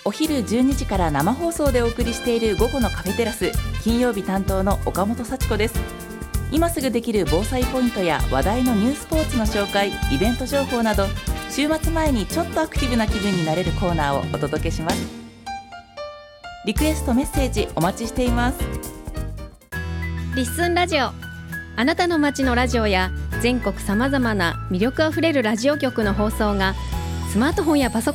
お昼12時から生放送でお送りしている午後のカフェテラス、金曜日担当の岡本幸子です。今すぐできる防災ポイントや話題のニュースポーツの紹介、イベント情報など、週末前にちょっとアクティブな気分になれるコーナーをお届けします。リクエストメッセージお待ちしています。 リッスンラジオ、あなたの街のラジオや全国さまざまな魅力あふれるラジオ局の放送がスマートフォンやパソコン